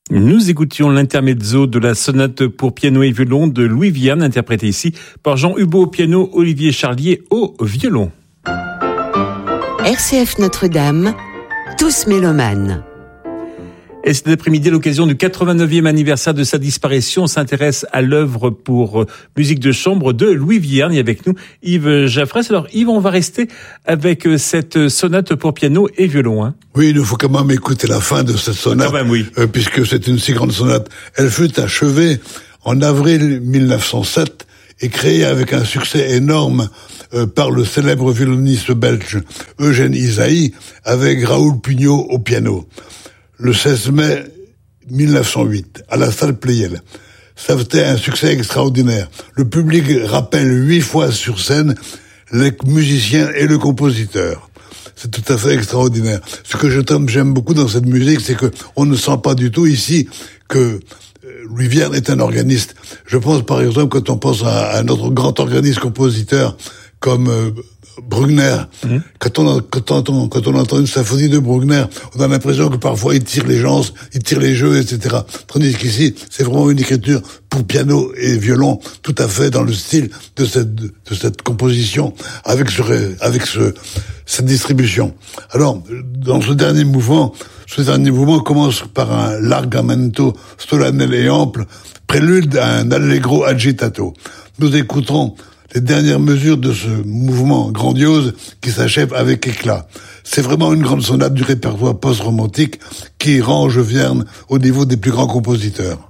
Nous écoutions l'intermezzo de la sonate pour piano et violon de Louis Vierne, interprété ici par Jean Hubaut au piano, Olivier Charlier au violon. RCF Notre-Dame, tous mélomanes. Et cet après-midi, à l'occasion du 89e anniversaire de sa disparition, on s'intéresse à l'œuvre pour musique de chambre de Louis Vierne. Et avec nous, Yves Jaffrès. Alors Yves, on va rester avec cette sonate pour piano et violon. Hein. Oui, il nous faut quand même écouter la fin de cette sonate, oui. Puisque c'est une si grande sonate. Elle fut achevée en avril 1907 et créée avec un succès énorme par le célèbre violoniste belge Eugène Ysaÿe avec Raoul Pugnot au piano. Le 16 mai 1908, à la salle Pleyel. Ça faisait un succès extraordinaire. Le public rappelle 8 fois sur scène les musiciens et le compositeur. C'est tout à fait extraordinaire. Ce que j'aime beaucoup dans cette musique, c'est que on ne sent pas du tout ici que Louis Vierne est un organiste. Je pense par exemple, quand on pense à un autre grand organiste compositeur comme Bruckner, quand on entend une symphonie de Bruckner, on a l'impression que parfois il tire les gens, il tire les jeux, etc. Tandis qu'ici, c'est vraiment une écriture pour piano et violon, tout à fait dans le style de cette composition, avec cette distribution. Alors, dans ce dernier mouvement commence par un largamento solennel et ample, prélude à un allegro agitato. Nous écouterons les dernières mesures de ce mouvement grandiose qui s'achève avec éclat. C'est vraiment une grande sonate du répertoire post-romantique qui range Vierne au niveau des plus grands compositeurs.